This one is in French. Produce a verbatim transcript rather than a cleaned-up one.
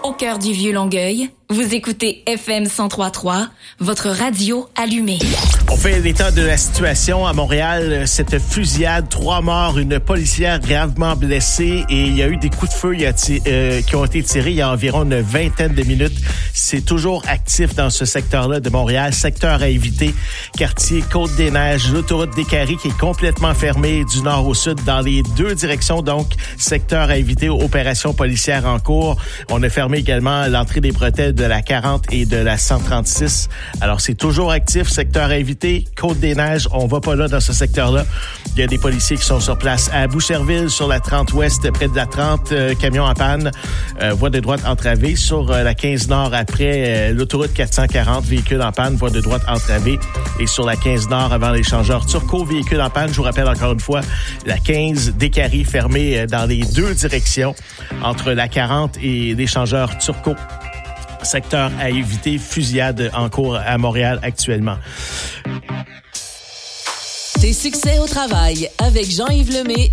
Au cœur du vieux Longueuil, vous écoutez F M cent trois point trois, votre radio allumée. On fait l'état de la situation à Montréal. Cette fusillade, trois morts, une policière gravement blessée et il y a eu des coups de feu euh, qui ont été tirés il y a environ une vingtaine de minutes. C'est toujours actif dans ce secteur-là de Montréal. Secteur à éviter, quartier Côte-des-Neiges, l'autoroute des Carrés qui est complètement fermée du nord au sud dans les deux directions. Donc, secteur à éviter, opération policière en cours. On a fermé également l'entrée des bretelles de la quarante et de la cent trente-six. Alors, c'est toujours actif, secteur à éviter. Côte-des-Neiges, on va pas là dans ce secteur-là. Il y a des policiers qui sont sur place à Boucherville, sur la trente ouest, près de la trente, euh, camion en panne, euh, voie de droite entravée. Sur euh, la quinze nord, après euh, l'autoroute quatre cent quarante, véhicule en panne, voie de droite entravée. Et sur la quinze nord, avant l'échangeur Turcot, véhicule en panne. Je vous rappelle encore une fois, la quinze des Carrés fermée euh, dans les deux directions, entre la quarante et l'échangeur Turcot. Secteur à éviter, fusillade en cours à Montréal actuellement. Tes succès au travail avec Jean-Yves Lemay